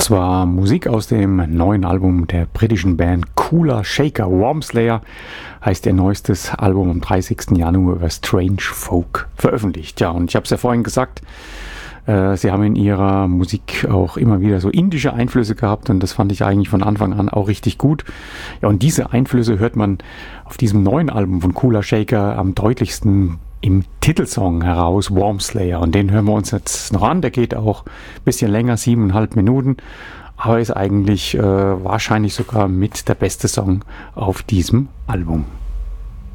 Das war Musik aus dem neuen Album der britischen Band Cooler Shaker. Wormslayer heißt ihr neuestes Album am 30. Januar über Strange Folk veröffentlicht. Ja, und ich habe es ja vorhin gesagt, sie haben in ihrer Musik auch immer wieder so indische Einflüsse gehabt und das fand ich eigentlich von Anfang an auch richtig gut. Ja, und diese Einflüsse hört man auf diesem neuen Album von Cooler Shaker am deutlichsten im Titelsong heraus, Wormslayer. Und den hören wir uns jetzt noch an. Der geht auch ein bisschen länger, 7,5 Minuten. Aber ist eigentlich wahrscheinlich sogar mit der beste Song auf diesem Album.